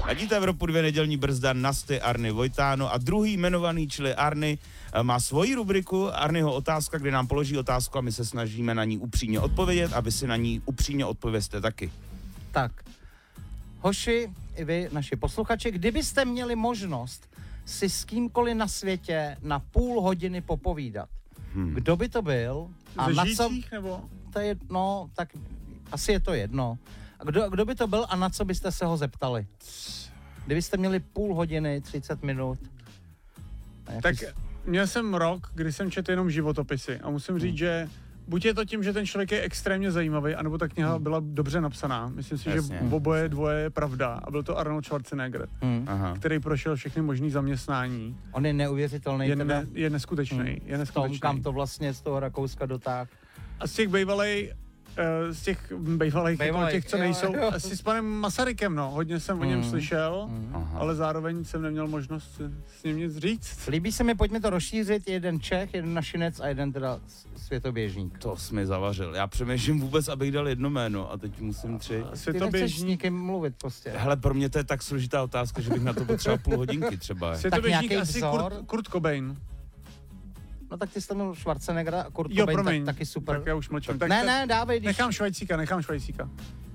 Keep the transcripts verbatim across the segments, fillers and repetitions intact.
Ladíte Evropu dvě, nedělní brzda, Nasty, Arny, Vojtáno a druhý jmenovaný, čili Arny, má svoji rubriku Arnyho otázka, kde nám položí otázku a my se snažíme na ní upřímně odpovědět a vy si na ní upřímně odpovězte taky. Tak, hoši, i vy, naši posluchači, kdybyste měli možnost si s kýmkoliv na světě na půl hodiny popovídat, hmm. kdo by to byl? A na co? Nebo? To je, no, tak asi je to jedno. A kdo, kdo by to byl a na co byste se ho zeptali? Kdybyste měli půl hodiny, třicet minut. Tak měl jsem rok, kdy jsem četl jenom životopisy a musím říct, hmm. že buď je to tím, že ten člověk je extrémně zajímavý, anebo ta kniha hmm. byla dobře napsaná. Myslím si, jasně, že oboje dvoje je pravda. A byl to Arnold Schwarzenegger, hmm. který prošel všechny možný zaměstnání. On je neuvěřitelný. Je, ne, je neskutečný. Hmm. Je neskutečný. V tom, kam to vlastně z toho Rakouska dotáhl. A z těch bývalej, uh, z těch bývalejch, jako těch, co nejsou, jo, jo. asi s panem Masarykem, no. Hodně jsem hmm. o něm slyšel, hmm. ale zároveň jsem neměl možnost s ním nic říct. Líbí se mi, pojďme to rozšířit, jeden Čech, jeden našinec a jeden teda světoběžník. To jsi mi zavařil. Já přemýšlím vůbec, abych dal jedno jméno a teď musím tři. Ty nechceš s nikým mluvit prostě. Hele, pro mě to je tak složitá otázka, že bych na to potřeboval půl hodinky třeba. Světoběžník asi Kurt, Kurt Cobain. No tak ty jsi tam měl Schwarzeneggera a Kurt jo, Cobain, promiň, tak, taky super. Tak já už mlčím. Tak ne, ne, dávej. Když... Nechám Švajcíka, nechám Švajcíka.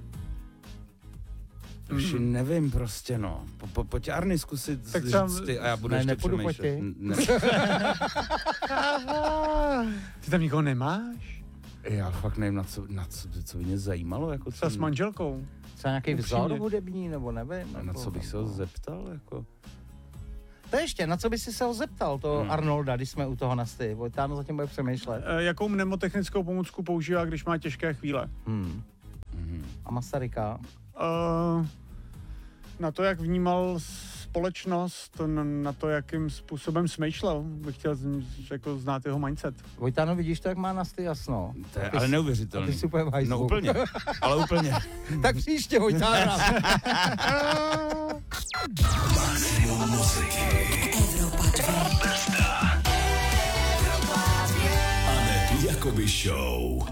Už mm. nevím prostě, no. Po, po, pojď Arny zkusit tak říct tam... ty a já budu ne, ještě přemýšlet. Ne, ty tam nikoho nemáš? Já fakt nevím, na co, na co, co by mě zajímalo. Jako co s manželkou? Třeba nějaký vzor hudební, nebo nevím. Na co bych se ho zeptal, jako... To ještě, na co by si se ho zeptal, to hmm. Arnolda, když jsme u toho Nasty. Vojtáno zatím bude přemýšlet. E, jakou mnemotechnickou pomůcku používá, když má těžké chvíle? Hmm. Hmm. A Masaryka? E, na to, jak vnímal společnost, na to, jakým způsobem smýšlel, bych chtěl jako znát jeho mindset. Vojtáno, vidíš to, jak má Nasty jasno? To je ale neuvěřitelný. Ty super hajzlu. No úplně, ale úplně. Tak příště, Vojtáno. Maximum muziky. Evropa dvě. Evropa dvě. Anety Jakoby Show.